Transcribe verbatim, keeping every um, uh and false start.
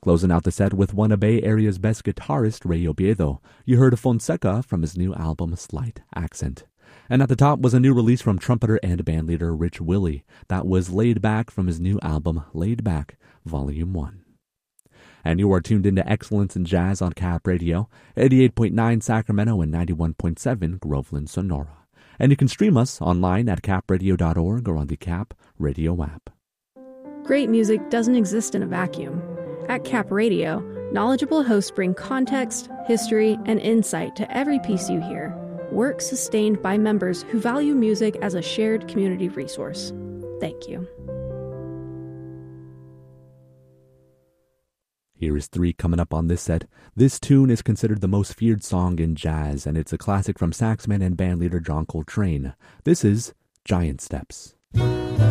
Closing out the set with one of Bay Area's best guitarist, Ray Oviedo, you heard Fonseca from his new album Slight Accent. And at the top was a new release from trumpeter and bandleader Rich Willie. That was Laid Back from his new album Laid Back, Volume one. And you are tuned into Excellence in Jazz on Cap Radio, eighty-eight point nine Sacramento and ninety-one point seven Groveland, Sonora. And you can stream us online at cap radio dot org or on the Cap Radio app. Great music doesn't exist in a vacuum. At Cap Radio, knowledgeable hosts bring context, history, and insight to every piece you hear. Work sustained by members who value music as a shared community resource. Thank you. Here is three coming up on this set. This tune is considered the most feared song in jazz, and it's a classic from saxman and bandleader John Coltrane. This is Giant Steps.